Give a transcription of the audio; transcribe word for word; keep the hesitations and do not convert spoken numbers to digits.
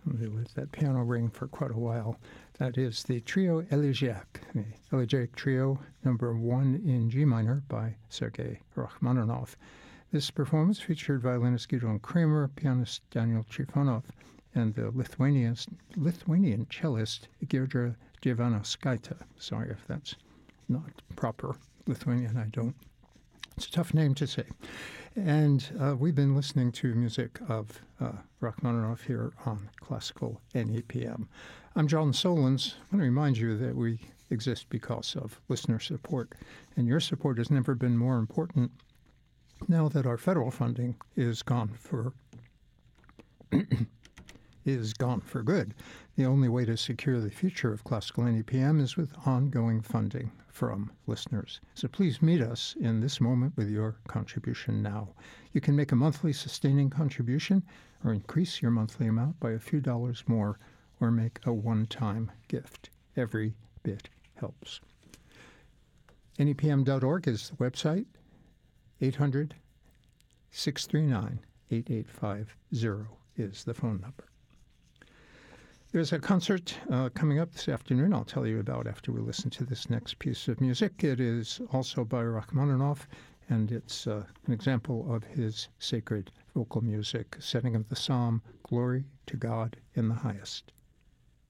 We let that piano ring for quite a while. That is the Trio Elegiac, the Elegiac Trio, number one in G minor by Sergei Rachmaninoff. This performance featured violinist Gidon Kramer, pianist Daniel Trifonov, and the Lithuanian, Lithuanian cellist Giedra Ivanauskaitė. Sorry if that's not proper Lithuanian, I don't. It's a tough name to say. And uh, we've been listening to music of uh, Rachmaninoff here on Classical N E P M. I'm John Solons. I want to remind you that we exist because of listener support, and your support has never been more important now that our federal funding is gone for is gone for good. The only way to secure the future of Classical N E P M is with ongoing funding from listeners. So please meet us in this moment with your contribution now. You can make a monthly sustaining contribution or increase your monthly amount by a few dollars more or make a one-time gift. Every bit helps. N E P M dot org is the website. eight hundred, six three nine, eight eight five zero is the phone number. There's a concert uh, coming up this afternoon I'll tell you about after we listen to this next piece of music. It is also by Rachmaninoff, and it's uh, an example of his sacred vocal music, setting of the psalm, Glory to God in the Highest.